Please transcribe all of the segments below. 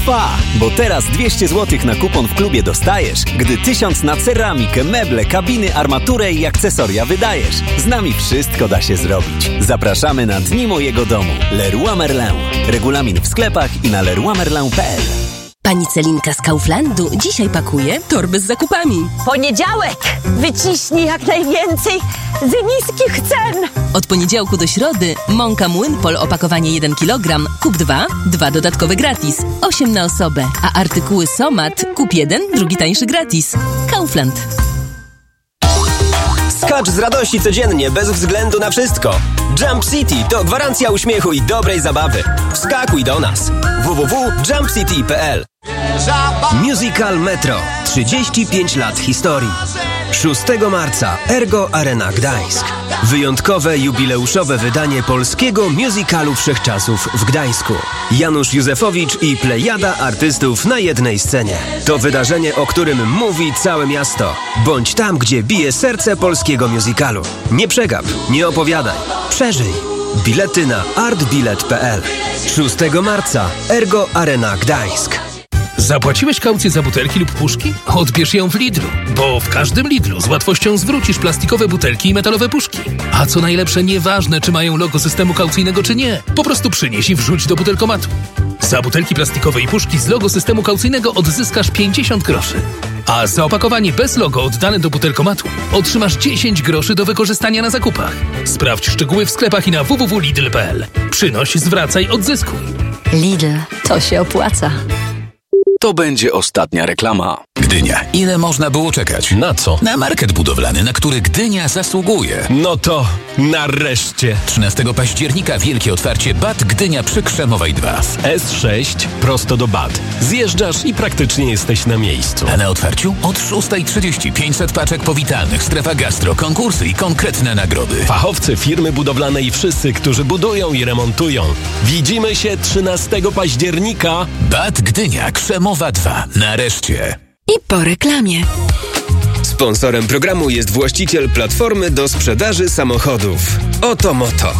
Bo teraz 200 zł na kupon w klubie dostajesz, gdy 1000 na ceramikę, meble, kabiny, armaturę i akcesoria wydajesz. Z nami wszystko da się zrobić. Zapraszamy na Dni Mojego Domu. Leroy Merlin. Regulamin w sklepach i na leroymerlin.pl. Pani Celinka z Kauflandu dzisiaj pakuje torby z zakupami. Poniedziałek! Wyciśnij jak najwięcej z niskich cen! Od poniedziałku do środy mąka Młynpol opakowanie 1 kg, kup 2 dodatkowe gratis. 8 na osobę. A artykuły Somat kup 1, drugi tańszy gratis. Kaufland. Skacz z radości codziennie, bez względu na wszystko. Jump City to gwarancja uśmiechu i dobrej zabawy. Wskakuj do nas. www.jumpcity.pl. Musical Metro. 35 lat historii. 6 marca Ergo Arena Gdańsk. Wyjątkowe, jubileuszowe wydanie polskiego musicalu wszechczasów w Gdańsku. Janusz Józefowicz i plejada artystów na jednej scenie. To wydarzenie, o którym mówi całe miasto. Bądź tam, gdzie bije serce polskiego musicalu. Nie przegap, nie opowiadaj. Przeżyj. Bilety na artbilet.pl. 6 marca Ergo Arena Gdańsk. Zapłaciłeś kaucję za butelki lub puszki? Odbierz ją w Lidlu, bo w każdym Lidlu z łatwością zwrócisz plastikowe butelki i metalowe puszki. A co najlepsze, nieważne czy mają logo systemu kaucyjnego czy nie, po prostu przynieś i wrzuć do butelkomatu. Za butelki plastikowe i puszki z logo systemu kaucyjnego odzyskasz 50 groszy. A za opakowanie bez logo oddane do butelkomatu otrzymasz 10 groszy do wykorzystania na zakupach. Sprawdź szczegóły w sklepach i na www.lidl.pl. Przynoś, zwracaj, odzyskuj. Lidl, to się opłaca. To będzie ostatnia reklama. Gdynia. Ile można było czekać? Na co? Na market budowlany, na który Gdynia zasługuje. No to nareszcie. 13 października wielkie otwarcie BAT Gdynia przy Krzemowej 2. S6 prosto do BAT. Zjeżdżasz i praktycznie jesteś na miejscu. A na otwarciu od 6:30 500 paczek powitalnych, strefa gastro, konkursy i konkretne nagrody. Fachowcy, firmy budowlane i wszyscy, którzy budują i remontują. Widzimy się 13 października. BAT Gdynia Krzemowa 2. Nareszcie. I po reklamie. Sponsorem programu jest właściciel platformy do sprzedaży samochodów. Oto Moto.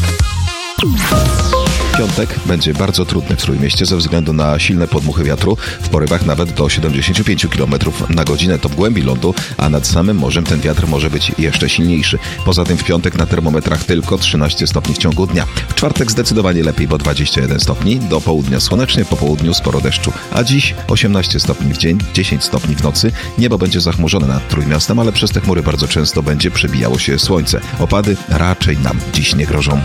Piątek będzie bardzo trudny w Trójmieście ze względu na silne podmuchy wiatru w porywach nawet do 75 km na godzinę. To w głębi lądu, a nad samym morzem ten wiatr może być jeszcze silniejszy. Poza tym w piątek na termometrach tylko 13 stopni w ciągu dnia. W czwartek zdecydowanie lepiej, bo 21 stopni. Do południa słonecznie, po południu sporo deszczu. A dziś 18 stopni w dzień, 10 stopni w nocy. Niebo będzie zachmurzone nad Trójmiastem, ale przez te chmury bardzo często będzie przebijało się słońce. Opady raczej nam dziś nie grożą.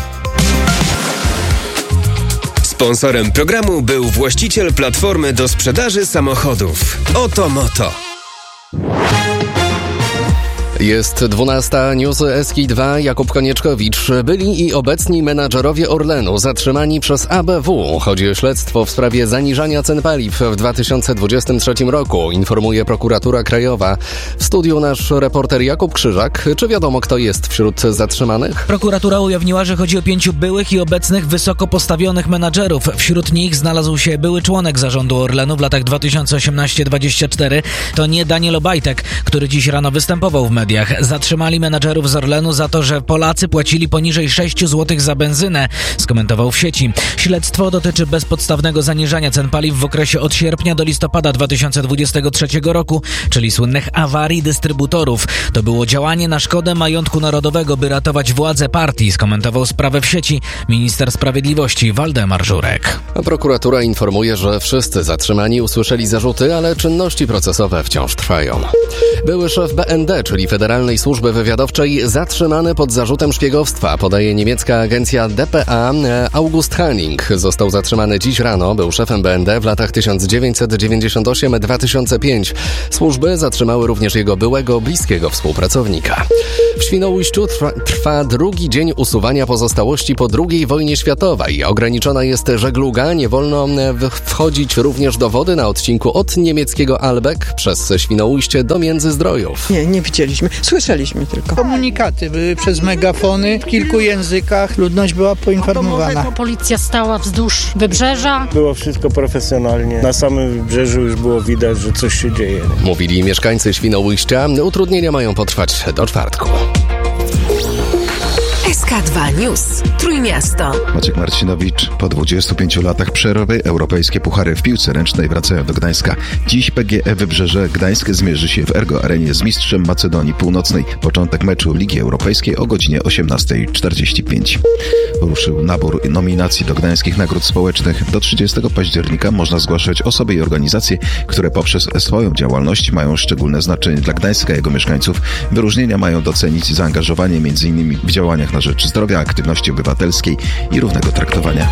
Sponsorem programu był właściciel platformy do sprzedaży samochodów. Oto Moto. Jest 12. News SK2. Jakub Konieczkowicz. Byli i obecni menadżerowie Orlenu zatrzymani przez ABW. Chodzi o śledztwo w sprawie zaniżania cen paliw w 2023 roku, informuje prokuratura krajowa. W studiu nasz reporter Jakub Krzyżak. Czy wiadomo, kto jest wśród zatrzymanych? Prokuratura ujawniła, że chodzi o 5 byłych i obecnych wysoko postawionych menadżerów. Wśród nich znalazł się były członek zarządu Orlenu w latach 2018-2024. To nie Daniel Obajtek, który dziś rano występował w mediach. Zatrzymali menadżerów z Orlenu za to, że Polacy płacili poniżej 6 zł za benzynę, skomentował w sieci. Śledztwo dotyczy bezpodstawnego zaniżania cen paliw w okresie od sierpnia do listopada 2023 roku, czyli słynnych awarii dystrybutorów. To było działanie na szkodę majątku narodowego, by ratować władzę partii, skomentował sprawę w sieci minister sprawiedliwości Waldemar Żurek. Prokuratura informuje, że wszyscy zatrzymani usłyszeli zarzuty, ale czynności procesowe wciąż trwają. Były szef BND, czyli Federalnej Służby Wywiadowczej, zatrzymany pod zarzutem szpiegowstwa, podaje niemiecka agencja dpa. August Hanning został zatrzymany dziś rano, był szefem BND w latach 1998-2005. Służby zatrzymały również jego byłego, bliskiego współpracownika. W Świnoujściu trwa drugi dzień usuwania pozostałości po II wojnie światowej. Ograniczona jest żegluga, nie wolno wchodzić również do wody na odcinku od niemieckiego Albeck przez Świnoujście do Międzyzdrojów. Nie widzieliśmy, słyszeliśmy tylko. Komunikaty były przez megafony w kilku językach, ludność była poinformowana. Policja stała wzdłuż wybrzeża. Było wszystko profesjonalnie. Na samym wybrzeżu już było widać, że coś się dzieje. Mówili mieszkańcy Świnoujścia. Utrudnienia mają potrwać do czwartku. SK2 News. Trójmiasto. Maciek Marcinowicz. Po 25 latach przerwy europejskie puchary w piłce ręcznej wracają do Gdańska. Dziś PGE Wybrzeże Gdańsk zmierzy się w Ergo Arenie z mistrzem Macedonii Północnej. Początek meczu Ligi Europejskiej o godzinie 18:45. Ruszył nabór nominacji do Gdańskich Nagród Społecznych. Do 30 października można zgłaszać osoby i organizacje, które poprzez swoją działalność mają szczególne znaczenie dla Gdańska i jego mieszkańców. Wyróżnienia mają docenić zaangażowanie m.in. w działaniach na rzecz zdrowia, aktywności obywatelskiej i równego traktowania.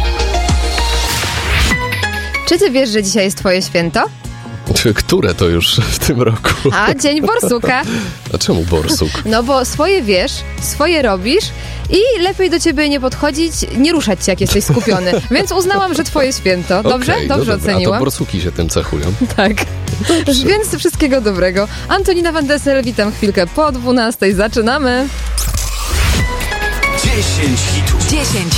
Czy ty wiesz, że dzisiaj jest twoje święto? Które to już w tym roku? A, Dzień Borsuka. A czemu borsuk? No bo swoje wiesz, swoje robisz i lepiej do ciebie nie podchodzić, nie ruszać się, jak jesteś skupiony. Więc uznałam, że twoje święto. Dobrze? Okay, Dobrze oceniłam. A to borsuki się tym cechują. Tak. Dobrze. Więc wszystkiego dobrego. Antonina Van Dessel, witam chwilkę po 12:00. Zaczynamy. 10 hitów. 10